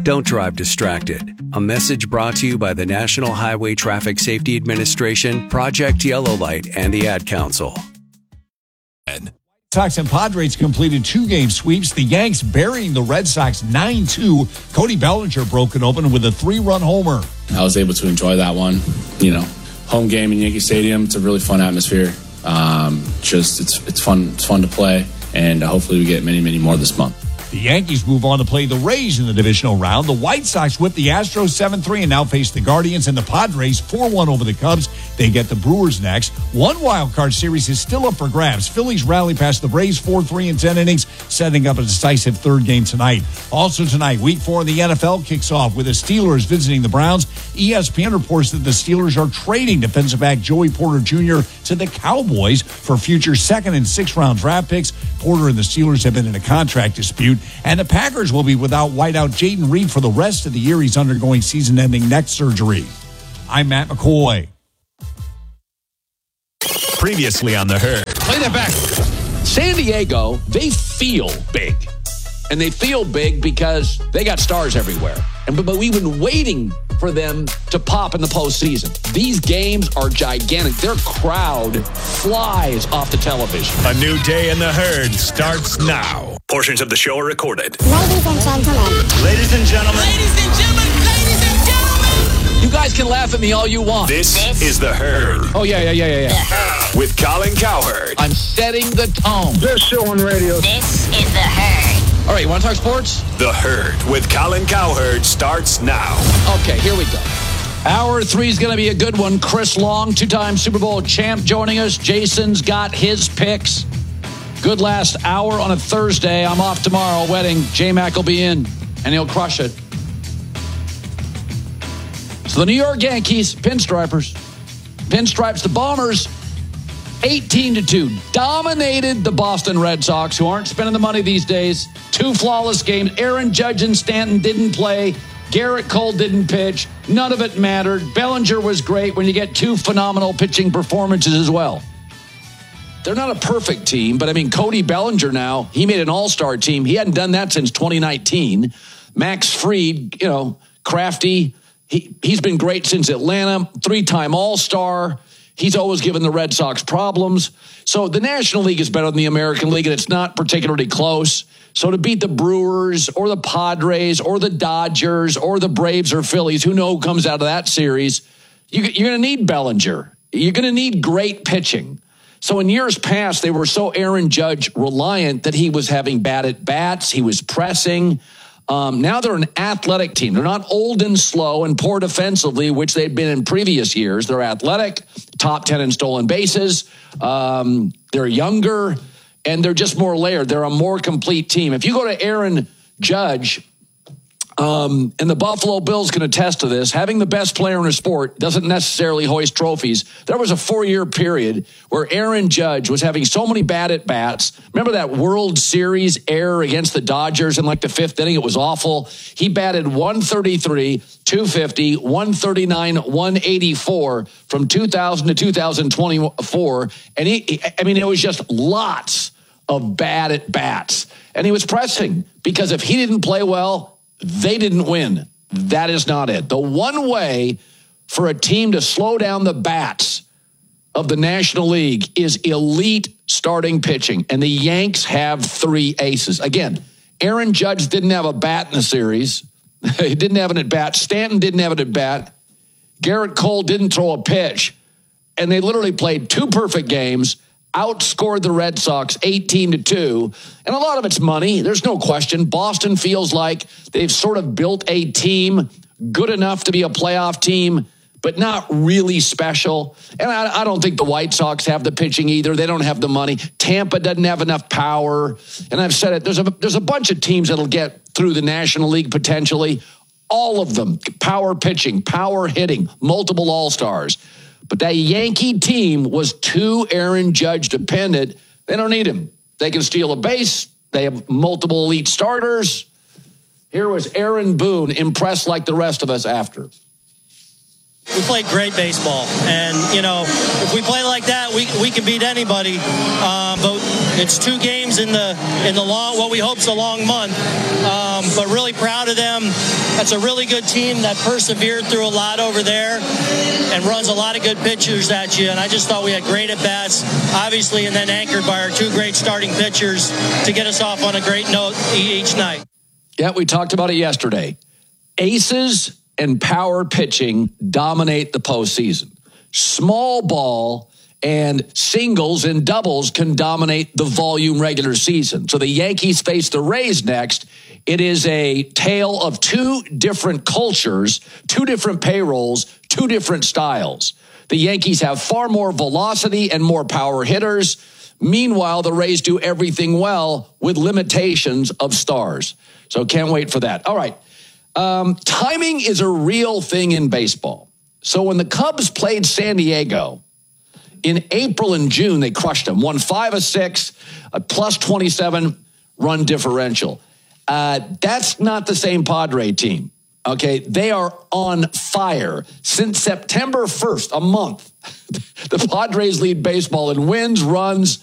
Don't drive distracted. A message brought to you by the National Highway Traffic Safety Administration, Project Yellow Light, and the Ad Council. Sox and Padres completed 2-game sweeps. The Yanks burying the Red Sox 9-2. Cody Bellinger broke it open with a 3-run homer. I was able to enjoy that one. Home game in Yankee Stadium. It's a really fun atmosphere. It's fun to play, and hopefully we get many, many more this month. The Yankees move on to play the Rays in the divisional round. The White Sox whip the Astros 7-3 and now face the Guardians, and the Padres 4-1 over the Cubs. They get the Brewers next. One wild card series is still up for grabs. Phillies rally past the Braves 4-3 in 10 innings, setting up a decisive third game tonight. Also tonight, Week 4 of the NFL kicks off with the Steelers visiting the Browns. ESPN reports that the Steelers are trading defensive back Joey Porter Jr. to the Cowboys for future 2nd and 6th round draft picks. Porter and the Steelers have been in a contract dispute, and the Packers will be without wideout Jaden Reed for the rest of the year. He's undergoing season-ending neck surgery. I'm Matt McCoy. Previously on The Herd. Play that back. San Diego, they feel big. And they feel big because they got stars everywhere. But we've been waiting for them to pop in the postseason. These games are gigantic. Their crowd flies off the television. A new day in The Herd starts now. Portions of the show are recorded. Ladies and gentlemen. Ladies and gentlemen. Ladies and gentlemen. Ladies and gentlemen. You guys can laugh at me all you want. This is The Herd. Oh, yeah. With Colin Cowherd. I'm setting the tone. Best show on radio. This is The Herd. All right, you want to talk sports? The Herd with Colin Cowherd starts now. Okay, here we go. Hour 3 is going to be a good one. Chris Long, 2-time Super Bowl champ, joining us. Jason's got his picks. Good last hour on a Thursday. I'm off tomorrow, wedding. J-Mac will be in, and he'll crush it. So the New York Yankees, pinstripes, the Bombers, 18-2, dominated the Boston Red Sox, who aren't spending the money these days. 2 flawless games. Aaron Judge and Stanton didn't play. Garrett Cole didn't pitch. None of it mattered. Bellinger was great when you get 2 phenomenal pitching performances as well. They're not a perfect team, but Cody Bellinger now, he made an all-star team. He hadn't done that since 2019. Max Fried, crafty. He's been great since Atlanta. 3-time all-star. He's always given the Red Sox problems. So the National League is better than the American League, and it's not particularly close. So to beat the Brewers or the Padres or the Dodgers or the Braves or Phillies, who know who comes out of that series, you're going to need Bellinger. You're going to need great pitching. So in years past, they were so Aaron Judge reliant that he was having bad at-bats. He was pressing. Now they're an athletic team. They're not old and slow and poor defensively, which they've been in previous years. They're athletic, top 10 in stolen bases. They're younger, and they're just more layered. They're a more complete team. If you go to Aaron Judge, and the Buffalo Bills can attest to this, having the best player in a sport doesn't necessarily hoist trophies. There was a 4-year period where Aaron Judge was having so many bad at-bats. Remember that World Series error against the Dodgers in the 5th inning? It was awful. He batted 133, 250, 139, 184 from 2000 to 2024. And it was just lots of bad at-bats. And he was pressing because if he didn't play well, they didn't win. That is not it. The one way for a team to slow down the bats of the National League is elite starting pitching. And the Yanks have 3 aces. Again, Aaron Judge didn't have a bat in the series. He didn't have an at-bat. Stanton didn't have an at-bat. Garrett Cole didn't throw a pitch. And they literally played 2 perfect games, outscored the Red Sox 18-2. And a lot of it's money. There's no question. Boston feels like they've sort of built a team good enough to be a playoff team, but not really special. And I don't think the White Sox have the pitching either. They don't have the money. Tampa doesn't have enough power. And I've said it, there's a bunch of teams that'll get through the National League potentially. All of them, power pitching, power hitting, multiple all-stars. But that Yankee team was too Aaron Judge dependent. They don't need him. They can steal a base. They have multiple elite starters. Here was Aaron Boone, impressed like the rest of us after. We played great baseball. And, if we play like that, we can beat anybody, but it's 2 games in the long, what we hope is a long month. But really proud of them. That's a really good team that persevered through a lot over there and runs a lot of good pitchers at you. And I just thought we had great at-bats, obviously, and then anchored by our 2 great starting pitchers to get us off on a great note each night. Yeah, we talked about it yesterday. Aces and power pitching dominate the postseason. Small ball and singles and doubles can dominate the volume regular season. So the Yankees face the Rays next. It is a tale of 2 different cultures, 2 different payrolls, 2 different styles. The Yankees have far more velocity and more power hitters. Meanwhile, the Rays do everything well with limitations of stars. So can't wait for that. All right. Timing is a real thing in baseball. So when the Cubs played San Diego in April and June, they crushed them, won 5 of 6, a plus 27 run differential. That's not the same Padre team. Okay, they are on fire. Since September 1st, a month, the Padres lead baseball in wins, runs,